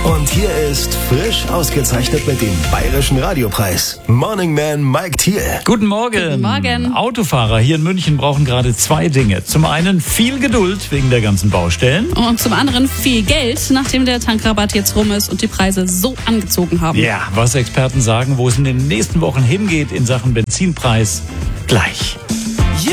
Und hier ist frisch ausgezeichnet mit dem Bayerischen Radiopreis. Morning Man Mike Thiel. Guten Morgen. Guten Morgen. Autofahrer hier in München brauchen gerade zwei Dinge. Zum einen viel Geduld wegen der ganzen Baustellen. Und zum anderen viel Geld, nachdem der Tankrabatt jetzt rum ist und die Preise so angezogen haben. Ja, was Experten sagen, wo es in den nächsten Wochen hingeht in Sachen Benzinpreis, gleich.